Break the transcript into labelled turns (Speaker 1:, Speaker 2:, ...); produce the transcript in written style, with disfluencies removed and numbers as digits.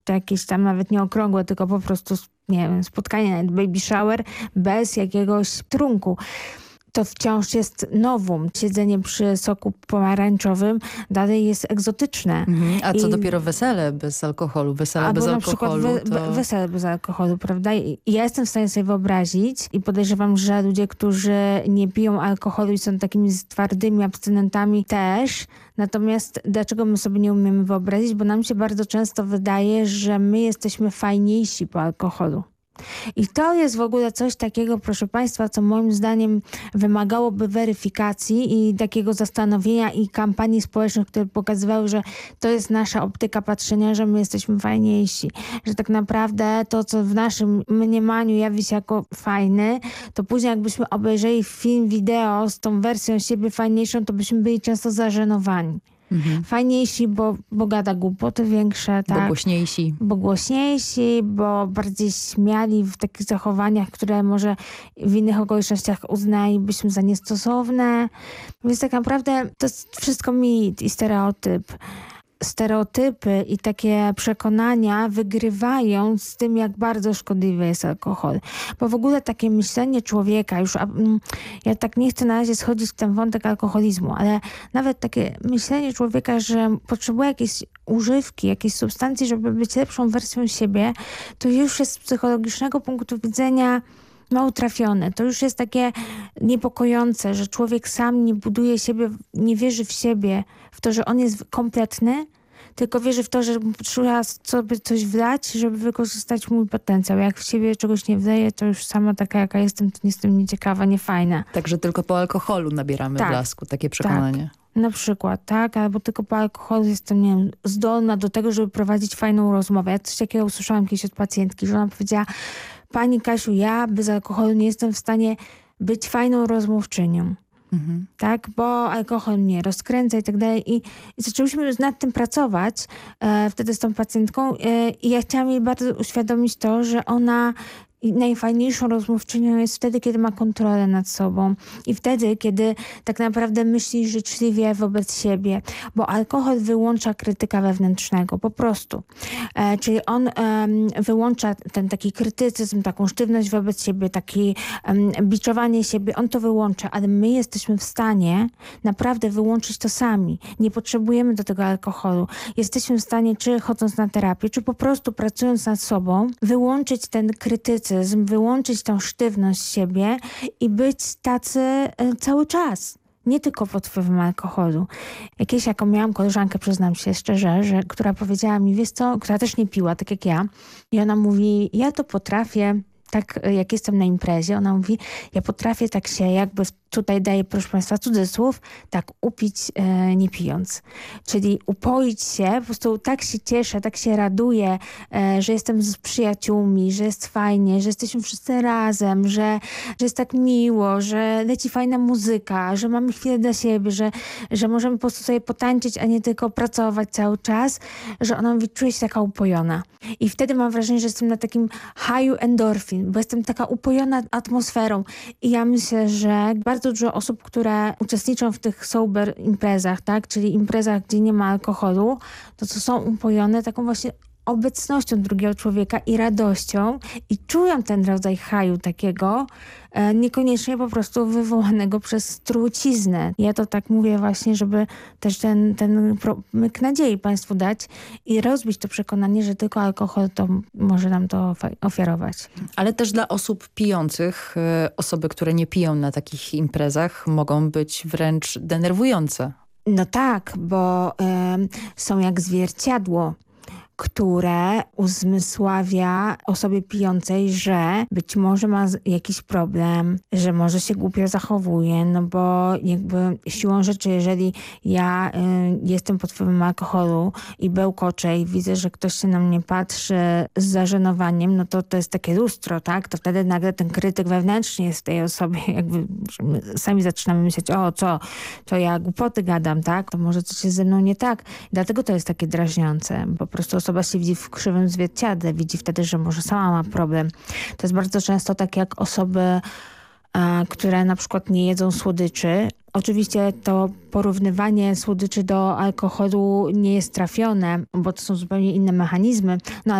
Speaker 1: to jakieś tam nawet nie okrągłe, tylko po prostu, nie wiem, spotkanie, nawet baby shower bez jakiegoś trunku. To wciąż jest novum. Siedzenie przy soku pomarańczowym dalej jest egzotyczne.
Speaker 2: A co dopiero wesele bez alkoholu? Wesele bez alkoholu to...
Speaker 1: wesele bez alkoholu, prawda? I ja jestem w stanie sobie wyobrazić i podejrzewam, że ludzie, którzy nie piją alkoholu i są takimi twardymi abstynentami też. Natomiast dlaczego my sobie nie umiemy wyobrazić? Bo nam się bardzo często wydaje, że my jesteśmy fajniejsi po alkoholu. I to jest w ogóle coś takiego, proszę Państwa, co moim zdaniem wymagałoby weryfikacji i takiego zastanowienia i kampanii społecznych, które pokazywały, że to jest nasza optyka patrzenia, że my jesteśmy fajniejsi. Że tak naprawdę to, co w naszym mniemaniu jawi się jako fajny, to później jakbyśmy obejrzeli film wideo z tą wersją siebie fajniejszą, to byśmy byli często zażenowani. Fajniejsi, bo gada głupoty większe, tak? Bo głośniejsi, bo bardziej śmiali w takich zachowaniach, które może w innych okolicznościach uznalibyśmy za niestosowne. Więc tak naprawdę to jest wszystko mit i stereotyp. Stereotypy i takie przekonania wygrywają z tym, jak bardzo szkodliwy jest alkohol. Bo w ogóle takie myślenie człowieka, ja tak nie chcę na razie schodzić w ten wątek alkoholizmu, ale nawet takie myślenie człowieka, że potrzebuje jakiejś używki, jakiejś substancji, żeby być lepszą wersją siebie, to już jest z psychologicznego punktu widzenia mało trafione. To już jest takie niepokojące, że człowiek sam nie buduje siebie, nie wierzy w siebie, w to, że on jest kompletny, tylko wierzy w to, że trzeba sobie coś wlać, żeby wykorzystać mój potencjał. Jak w siebie czegoś nie wleję, to już sama taka, jaka jestem, to nie jestem nieciekawa, niefajna.
Speaker 2: Także tylko po alkoholu nabieramy blasku, takie przekonanie.
Speaker 1: Tak. Na przykład, tak? Albo tylko po alkoholu jestem, nie wiem, zdolna do tego, żeby prowadzić fajną rozmowę. Ja coś takiego usłyszałam kiedyś od pacjentki, że ona powiedziała: Pani Kasiu, ja bez alkoholu nie jestem w stanie być fajną rozmówczynią. Tak, bo alkohol mnie rozkręca i tak dalej. I zaczęliśmy nad tym pracować wtedy z tą pacjentką i ja chciałam jej bardzo uświadomić to, że ona najfajniejszą rozmówczynią jest wtedy, kiedy ma kontrolę nad sobą i wtedy, kiedy tak naprawdę myśli życzliwie wobec siebie, bo alkohol wyłącza krytyka wewnętrznego, po prostu. Czyli on wyłącza ten taki krytycyzm, taką sztywność wobec siebie, takie biczowanie siebie, on to wyłącza, ale my jesteśmy w stanie naprawdę wyłączyć to sami. Nie potrzebujemy do tego alkoholu. Jesteśmy w stanie, czy chodząc na terapię, czy po prostu pracując nad sobą, wyłączyć ten krytycyzm, wyłączyć tą sztywność siebie i być tacy cały czas. Nie tylko pod wpływem alkoholu. Jakieś jaką miałam koleżankę, przyznam się szczerze, która powiedziała mi, wiesz co, która też nie piła, tak jak ja. I ona mówi, ja to potrafię, tak jak jestem na imprezie, ona mówi, ja potrafię tak się jakby tutaj daję, proszę Państwa, cudzysłów, tak upić nie pijąc. Czyli upoić się, po prostu tak się cieszę, tak się raduję, że jestem z przyjaciółmi, że jest fajnie, że jesteśmy wszyscy razem, że jest tak miło, że leci fajna muzyka, że mamy chwilę dla siebie, że możemy po prostu sobie potańczyć, a nie tylko pracować cały czas, że ona mówi, czuję się taka upojona. I wtedy mam wrażenie, że jestem na takim haju endorfin, bo jestem taka upojona atmosferą. I ja myślę, że bardzo dużo osób, które uczestniczą w tych sober imprezach, tak, czyli imprezach, gdzie nie ma alkoholu, to są upojone taką właśnie obecnością drugiego człowieka i radością i czują ten rodzaj haju takiego, niekoniecznie po prostu wywołanego przez truciznę. Ja to tak mówię właśnie, żeby też ten promyk nadziei Państwu dać i rozbić to przekonanie, że tylko alkohol to może nam to ofiarować.
Speaker 2: Ale też dla osób pijących, osoby, które nie piją na takich imprezach, mogą być wręcz denerwujące.
Speaker 1: No tak, bo są jak zwierciadło, które uzmysławia osobie pijącej, że być może ma jakiś problem, że może się głupio zachowuje, no bo jakby siłą rzeczy, jeżeli ja jestem pod wpływem alkoholu i bełkoczę i widzę, że ktoś się na mnie patrzy z zażenowaniem, no to jest takie lustro, tak? To wtedy nagle ten krytyk wewnętrzny jest w tej osobie, jakby sami zaczynamy myśleć, to ja głupoty gadam, tak? To może coś jest ze mną nie tak. Dlatego to jest takie drażniące. Po prostu osoba się widzi w krzywym zwierciadle, widzi wtedy, że może sama ma problem. To jest bardzo często tak, jak osoby które na przykład nie jedzą słodyczy. Oczywiście to porównywanie słodyczy do alkoholu nie jest trafione, bo to są zupełnie inne mechanizmy, no